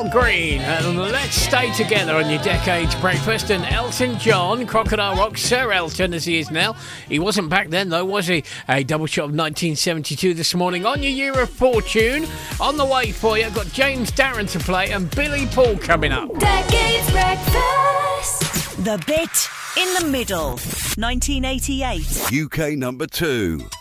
Al Green and Let's Stay Together on your Decades Breakfast. And Elton John, Crocodile Rock, Sir Elton as he is now. He wasn't back then though, was he? A double shot of 1972 this morning on your Year of Fortune. On the way for you, I've got James Darren to play and Billy Paul coming up. Decades Breakfast. The Bit in the Middle, 1988. UK number 2.